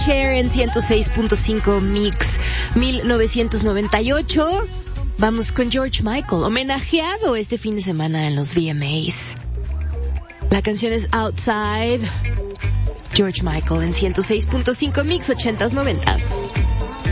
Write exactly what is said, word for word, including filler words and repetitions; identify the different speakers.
Speaker 1: Cher en ciento seis punto cinco Mix mil novecientos noventa y ocho. Vamos con George Michael, homenajeado este fin de semana en los V M As. La canción es Outside. George Michael en ciento seis punto cinco Mix ochentas noventas.